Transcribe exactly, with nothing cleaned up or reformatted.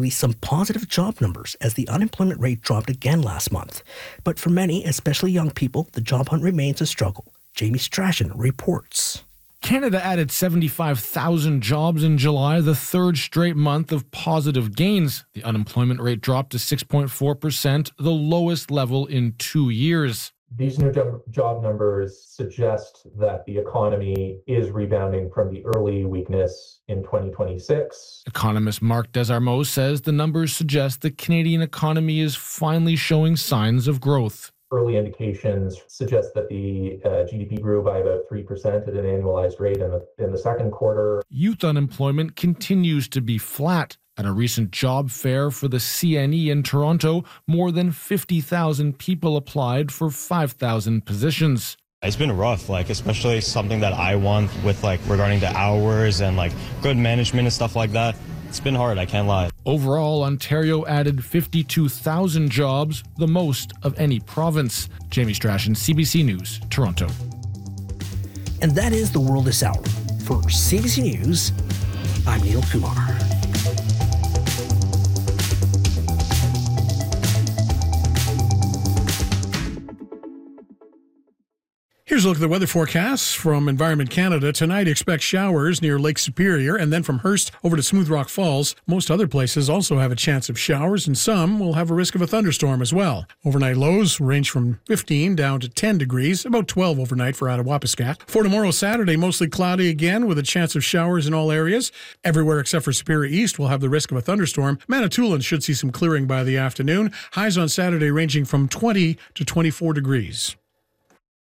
released some positive job numbers as the unemployment rate dropped again last month. But for many, especially young people, the job hunt remains a struggle. Jamie Strachan reports. Canada added seventy-five thousand jobs in July, the third straight month of positive gains. The unemployment rate dropped to six point four percent, the lowest level in two years. These new job numbers suggest that the economy is rebounding from the early weakness in twenty twenty-six. Economist Marc Desarmeaux says the numbers suggest the Canadian economy is finally showing signs of growth. Early indications suggest that the uh, G D P grew by about three percent at an annualized rate in the, in the second quarter. Youth unemployment continues to be flat. At a recent job fair for the C N E in Toronto, more than fifty thousand people applied for five thousand positions. It's been rough, like especially something that I want with like regarding the hours and like good management and stuff like that. It's been hard, I can't lie. Overall, Ontario added fifty-two thousand jobs, the most of any province. Jamie Strachan, C B C News, Toronto. And that is the world this hour. For C B C News, I'm Neil Kumar. Here's a look at the weather forecasts from Environment Canada. Tonight, expect showers near Lake Superior, and then from Hearst over to Smooth Rock Falls. Most other places also have a chance of showers, and some will have a risk of a thunderstorm as well. Overnight lows range from fifteen down to ten degrees, about twelve overnight for Attawapiskat. For tomorrow, Saturday, mostly cloudy again with a chance of showers in all areas. Everywhere except for Superior East will have the risk of a thunderstorm. Manitoulin should see some clearing by the afternoon. Highs on Saturday ranging from twenty to twenty-four degrees.